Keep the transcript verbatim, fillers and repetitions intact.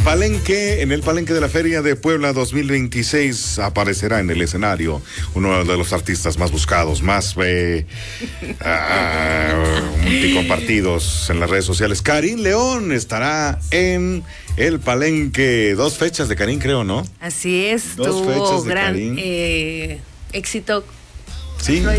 Palenque, en el Palenque de la Feria de Puebla dos mil veintiséis aparecerá en el escenario uno de los artistas más buscados, más eh, uh, multicompartidos en las redes sociales. Karin León estará en el Palenque. Dos fechas de Karin, creo, ¿no? Así es, Dos tuvo fechas de gran Karin. Eh, éxito. Sí.